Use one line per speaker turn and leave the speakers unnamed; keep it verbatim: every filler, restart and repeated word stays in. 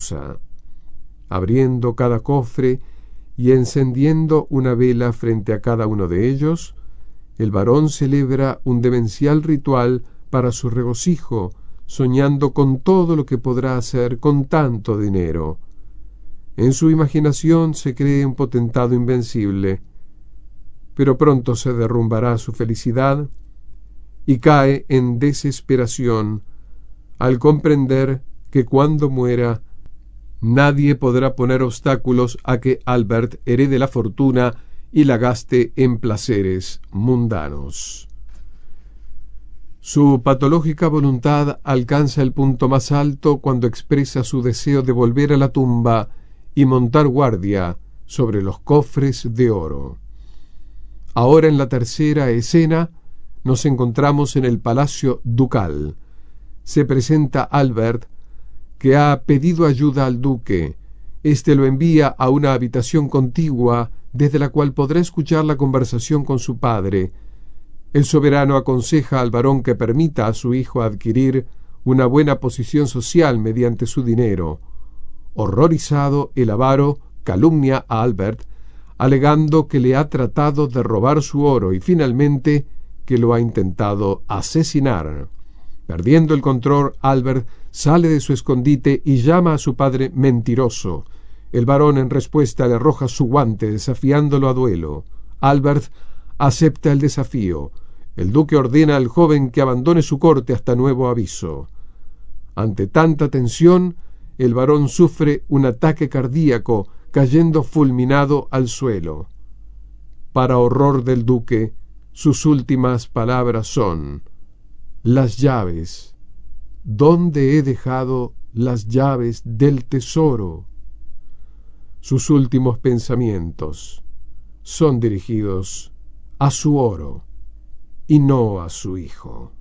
esposa. Abriendo cada cofre y encendiendo una vela frente a cada uno de ellos, el varón celebra un demencial ritual para su regocijo, soñando con todo lo que podrá hacer con tanto dinero. En su imaginación se cree un potentado invencible, pero pronto se derrumbará su felicidad y cae en desesperación al comprender que cuando muera nadie podrá poner obstáculos a que Albert herede la fortuna y la gaste en placeres mundanos. Su patológica voluntad alcanza el punto más alto cuando expresa su deseo de volver a la tumba y montar guardia sobre los cofres de oro. Ahora, en la tercera escena, nos encontramos en el palacio ducal. Se presenta Albert, que ha pedido ayuda al duque. Éste lo envía a una habitación contigua, desde la cual podrá escuchar la conversación con su padre. El soberano aconseja al varón que permita a su hijo adquirir una buena posición social mediante su dinero. Horrorizado, el avaro calumnia a Albert, alegando que le ha tratado de robar su oro y finalmente que lo ha intentado asesinar. Perdiendo el control, Albert sale de su escondite y llama a su padre mentiroso. El varón en respuesta le arroja su guante desafiándolo a duelo. Albert acepta el desafío. El duque ordena al joven que abandone su corte hasta nuevo aviso. Ante tanta tensión, el varón sufre un ataque cardíaco, cayendo fulminado al suelo. Para horror del duque, sus últimas palabras son: «Las llaves. ¿Dónde he dejado las llaves del tesoro?» Sus últimos pensamientos son dirigidos a su oro y no a su hijo.